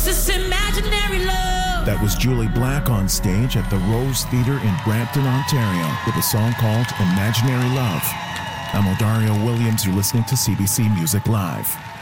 this imaginary love. That was Julie Black on stage at the Rose Theatre in Brampton, Ontario, with a song called Imaginary Love. I'm Odario Williams. You're listening to CBC Music Live.